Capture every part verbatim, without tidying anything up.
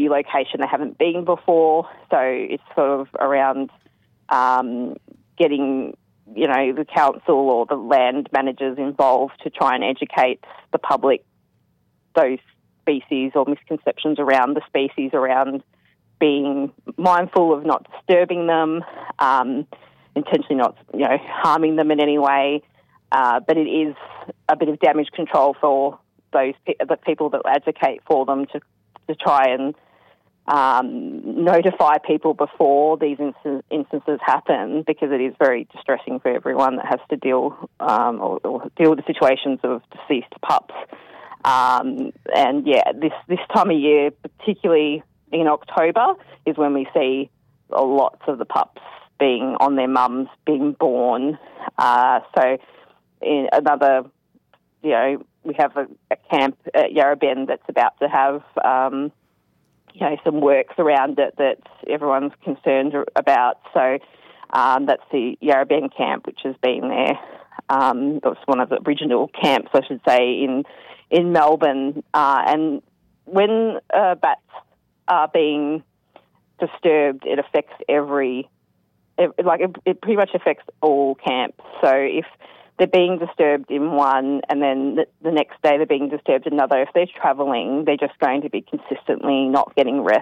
new location they haven't been before. So it's sort of around um, getting, you know, the council or the land managers involved to try and educate the public those species or misconceptions around the species, around being mindful of not disturbing them, um, intentionally not, you know, harming them in any way. Uh, but it is a bit of damage control for those pe- the people that advocate for them to to try and um, notify people before these inst- instances happen, because it is very distressing for everyone that has to deal um, or, or deal with the situations of deceased pups. Um, and yeah, this this time of year, particularly in October, is when we see lots of the pups being on their mums, being born. Uh, so in another, you know, we have a, a camp at Yarra Bend that's about to have, um, you know, some works around it that everyone's concerned about. So um, that's the Yarra Bend camp, which has been there. Um, it's one of the original camps, I should say, in in Melbourne. Uh, and when uh, bats are being disturbed, it affects every, it, like it, it pretty much affects all camps. So if they're being disturbed in one and then the, the next day they're being disturbed in another, if they're travelling, they're just going to be consistently not getting rest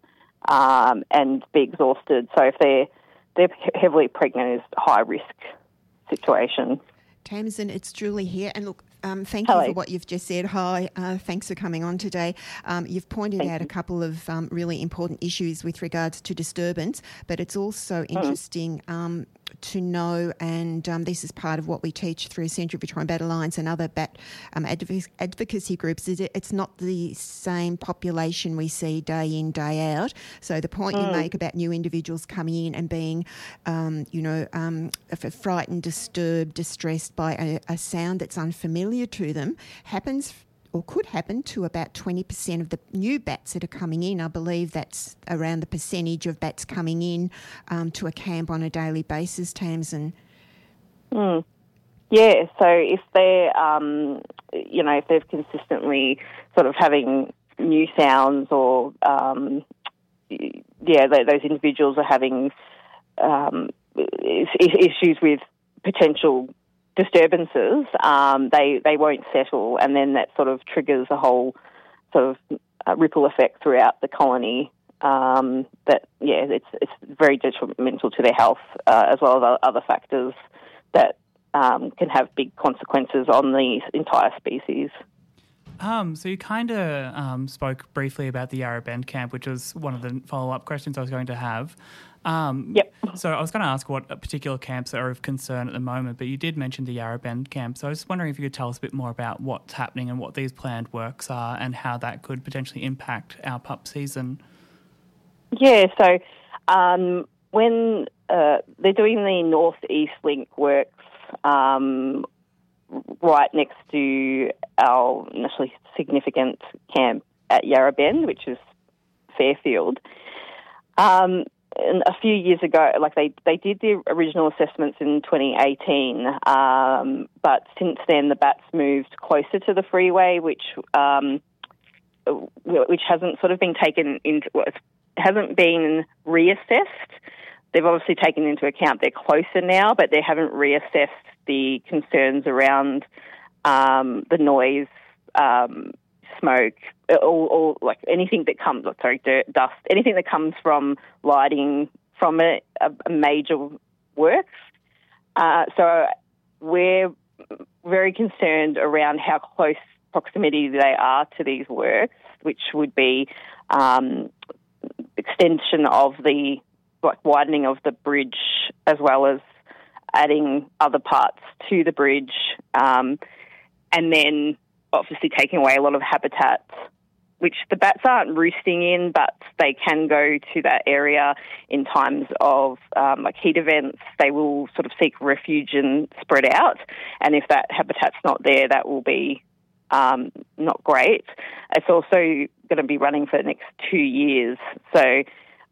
um, and be exhausted. So if they're, they're heavily pregnant, is a high risk situation. Tamsin, it's Julie here. And look, um, thank Hello. you for what you've just said. Hi, uh, thanks for coming on today. Um, you've pointed Thank out you. a couple of um, really important issues with regards to disturbance, but it's also Mm. interesting um, to know, and um, this is part of what we teach through Central Victorian Bat Alliance and other bat um, adv- advocacy groups, is it, it's not the same population we see day in, day out. So the point Mm. you make about new individuals coming in and being, um, you know, um, f- frightened, disturbed, distressed by a, a sound that's unfamiliar to them happens or could happen to about twenty percent of the new bats that are coming in. I believe that's around the percentage of bats coming in um, to a camp on a daily basis, Tamsin. Mm. Yeah, so if they're, um, you know, if they're consistently sort of having new sounds or, um, yeah, they, those individuals are having um, is, issues with potential disturbances, um, they, they won't settle, and then that sort of triggers a whole sort of uh, ripple effect throughout the colony. Um, that, yeah, it's it's very detrimental to their health, uh, as well as other factors that um, can have big consequences on the entire species. Um, so you kind of um, spoke briefly about the Yarra Bend camp, which was one of the follow-up questions I was going to have. Um, yep. So I was going to ask what particular camps are of concern at the moment, but you did mention the Yarra Bend camp. So I was wondering if you could tell us a bit more about what's happening and what these planned works are and how that could potentially impact our pup season. Yeah, so um, when uh, they're doing the North East Link works um, right next to our nationally significant camp at Yarra Bend, which is Fairfield. Um, and a few years ago, like they, they did the original assessments in twenty eighteen, um, but since then the bats moved closer to the freeway, which um, which hasn't sort of been taken into, well, it hasn't been reassessed. They've obviously taken into account they're closer now, but they haven't reassessed the concerns around um, the noise, um, smoke, or, or like anything that comes, sorry, dirt, dust, anything that comes from lighting from a, a major works. Uh, so we're very concerned around how close proximity they are to these works, which would be um, extension of the, like widening of the bridge, as well as adding other parts to the bridge, um, and then obviously taking away a lot of habitat, which the bats aren't roosting in, but they can go to that area in times of um, like heat events. They will sort of seek refuge and spread out, and if that habitat's not there, that will be um, not great. It's also going to be running for the next two years, so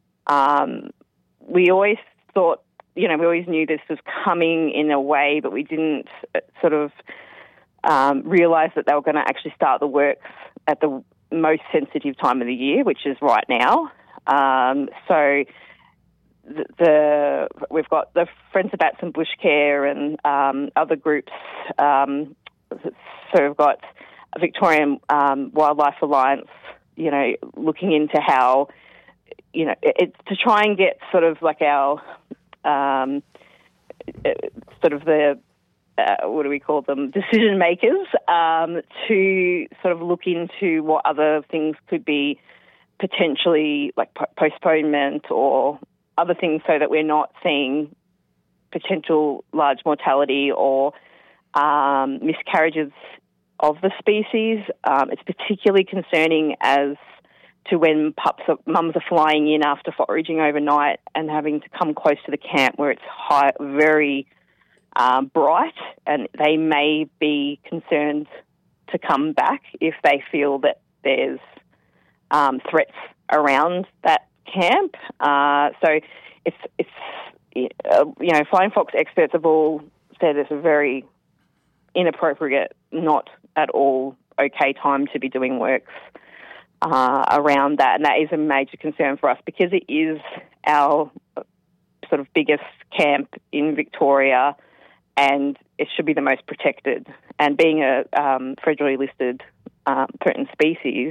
um, we always thought, you know, we always knew this was coming in a way, but we didn't sort of um, realise that they were going to actually start the works at the most sensitive time of the year, which is right now. Um, so the, the we've got the Friends of Bats and Bush Care and um, other groups. Um, so we've got Victorian um, Wildlife Alliance, you know, looking into how, you know, it, to try and get sort of like our um, sort of the Uh, what do we call them, decision makers, um, to sort of look into what other things could be potentially like po- postponement or other things so that we're not seeing potential large mortality or um, miscarriages of the species. Um, it's particularly concerning as to when pups are, mums are flying in after foraging overnight and having to come close to the camp where it's high, very Um, bright, and they may be concerned to come back if they feel that there's um, threats around that camp. Uh, so it's, it's uh, you know, flying fox experts have all said it's a very inappropriate, not at all okay time to be doing works uh, around that, and that is a major concern for us because it is our sort of biggest camp in Victoria, and it should be the most protected. And being a um, federally listed um, threatened species,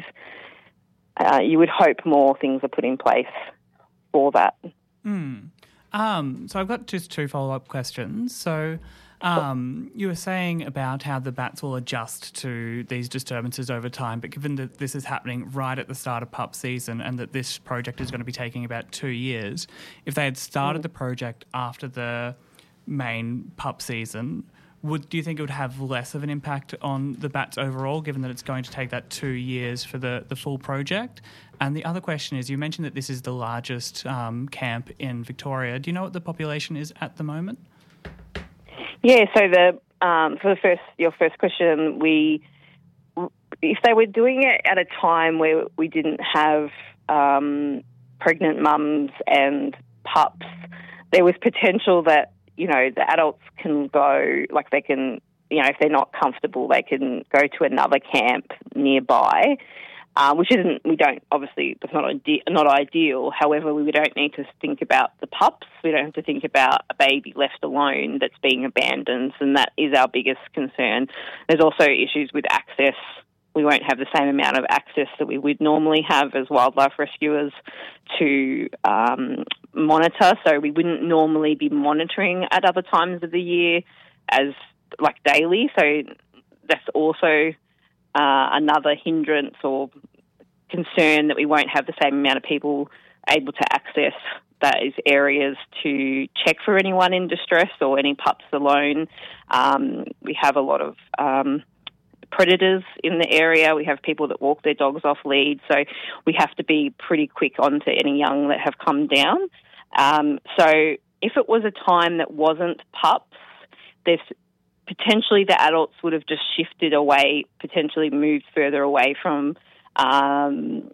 uh, you would hope more things are put in place for that. Mm. Um, so I've got just two follow-up questions. So um, you were saying about how the bats will adjust to these disturbances over time, but given that this is happening right at the start of pup season and that this project is going to be taking about two years, if they had started mm. the project after the main pup season, would do you think it would have less of an impact on the bats overall, given that it's going to take that two years for the, the full project? And the other question is, you mentioned that this is the largest um, camp in Victoria. Do you know what the population is at the moment? Yeah, so the um, for the first your first question, we if they were doing it at a time where we didn't have um, pregnant mums and pups, there was potential that, you know, the adults can go, like they can, you know, if they're not comfortable, they can go to another camp nearby, uh, which isn't, we don't, obviously, that's not, ide- not ideal. However, we don't need to think about the pups. We don't have to think about a baby left alone that's being abandoned, and that is our biggest concern. There's also issues with access. We won't have the same amount of access that we would normally have as wildlife rescuers to um, monitor. So we wouldn't normally be monitoring at other times of the year as like daily. So that's also uh, another hindrance or concern that we won't have the same amount of people able to access those areas to check for anyone in distress or any pups alone. Um, we have a lot of Um, predators in the area. We have people that walk their dogs off lead, so we have to be pretty quick onto any young that have come down. Um, so if it was a time that wasn't pups, there's potentially the adults would have just shifted away, potentially moved further away from um,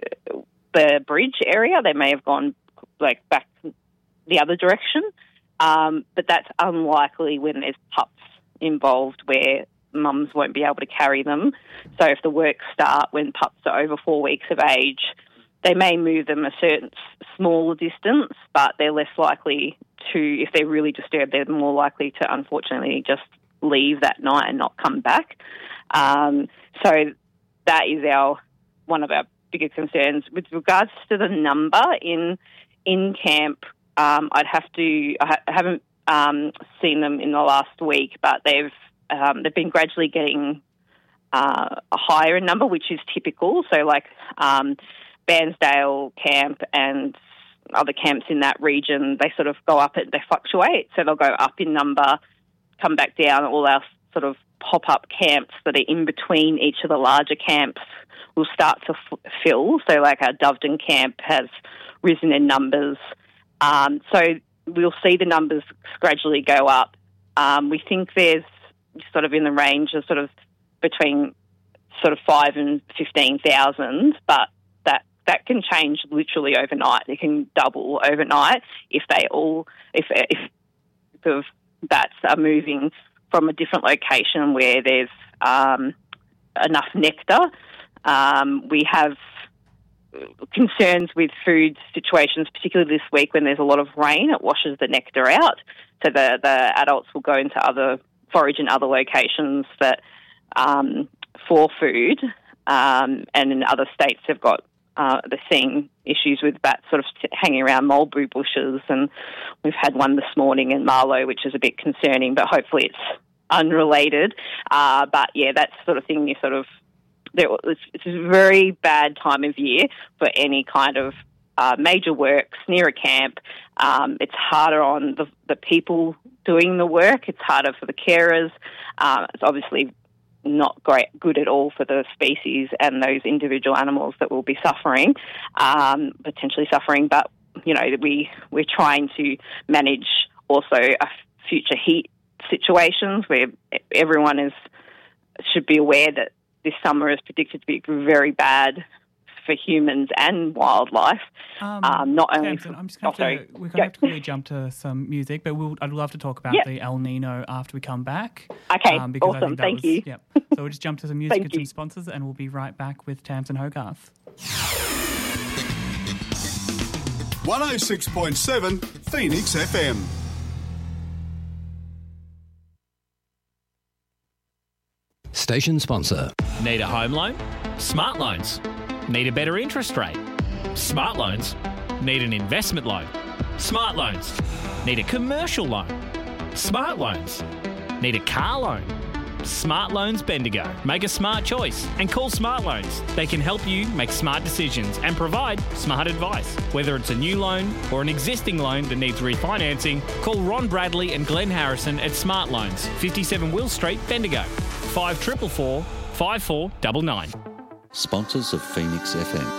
the bridge area. They may have gone like back the other direction, um, but that's unlikely when there's pups involved where mums won't be able to carry them. So if the works start when pups are over four weeks of age, they may move them a certain smaller distance, but they're less likely to, if they're really disturbed, they're more likely to unfortunately just leave that night and not come back. Um, so that is our one of our bigger concerns. With regards to the number in in camp, um, I'd have to, I, ha- I haven't um, seen them in the last week, but they've Um, they've been gradually getting uh, a higher number, which is typical. So like um, Bairnsdale camp and other camps in that region, they sort of go up, and they fluctuate. So they'll go up in number, come back down. All our sort of pop-up camps that are in between each of the larger camps will start to f- fill. So like our Doveton camp has risen in numbers. Um, so we'll see the numbers gradually go up. Um, we think there's sort of in the range of sort of between sort of five and fifteen thousand, but that that can change literally overnight. It can double overnight if they all if if sort of bats are moving from a different location where there's um, enough nectar Um, we have concerns with food situations, particularly this week when there's a lot of rain. It washes the nectar out, so the, the adults will go into other forage in other locations that um, for food. Um, and in other states, they've got uh, they're seeing issues with bats sort of hanging around mulberry bushes, and we've had one this morning in Marlow, which is a bit concerning. But hopefully, it's unrelated. Uh, but yeah, that's the sort of thing you sort of. It's, it's a very bad time of year for any kind of uh, major works near a camp. Um, it's harder on the, the people doing the work. It's harder for the carers. Uh, it's obviously not great, good at all for the species and those individual animals that will be suffering, um, potentially suffering. But, you know, we, we're trying to manage also a future heat situations where everyone is should be aware that this summer is predicted to be very bad for humans and wildlife. Um, um, not only Tamsin, for, I'm just going oh, to, we're going to have to quickly jump to some music, but we'll, I'd love to talk about yep. the El Nino after we come back. Okay, um, because awesome. I think that Thank was, you. Yep. So we'll just jump to some music and you. some sponsors, and we'll be right back with Tamsin Hogarth. one oh six point seven Phoenix F M. Station sponsor. Need a home loan? Smart Loans. Need a better interest rate? Smart Loans. Need an investment loan? Smart Loans. Need a commercial loan? Smart Loans. Need a car loan? Smart Loans Bendigo. Make a smart choice and call Smart Loans. They can help you make smart decisions and provide smart advice. Whether it's a new loan or an existing loan that needs refinancing, call Ron Bradley and Glenn Harrison at Smart Loans, fifty-seven Will Street, Bendigo. five four four four, five four nine nine. Sponsors of Phoenix F M.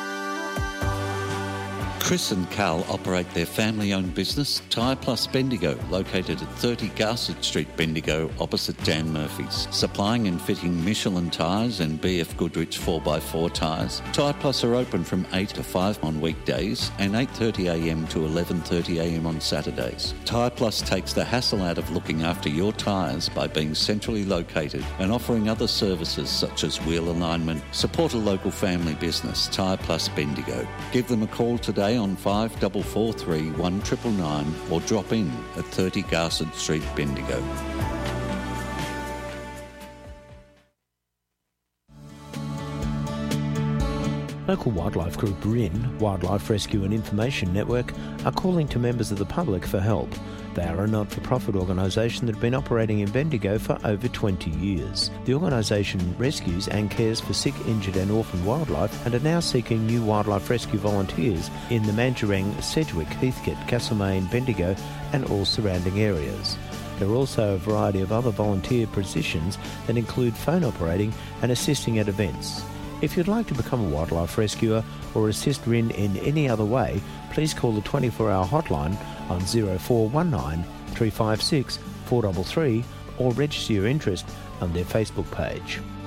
Chris and Carl operate their family-owned business, Tyre Plus Bendigo, located at thirty Garsett Street, Bendigo, opposite Dan Murphy's. Supplying and fitting Michelin tyres and B F Goodrich four by four tyres. Tyre Plus are open from eight to five on weekdays and eight thirty a m to eleven thirty a m on Saturdays. Tyre Plus takes the hassle out of looking after your tyres by being centrally located and offering other services such as wheel alignment. Support a local family business, Tyre Plus Bendigo. Give them a call today on five four four three, one nine nine nine or drop in at thirty Garsett Street, Bendigo. Local wildlife group R I N, Wildlife Rescue and Information Network, are calling to members of the public for help. They are a not-for-profit organisation that have been operating in Bendigo for over twenty years. The organisation rescues and cares for sick, injured and orphaned wildlife and are now seeking new wildlife rescue volunteers in the Mandurang, Sedgwick, Heathcote, Castlemaine, Bendigo and all surrounding areas. There are also a variety of other volunteer positions that include phone operating and assisting at events. If you'd like to become a wildlife rescuer or assist R I N in any other way, please call the twenty-four hour hotline on zero four one nine, three five six, four three three or register your interest on their Facebook page.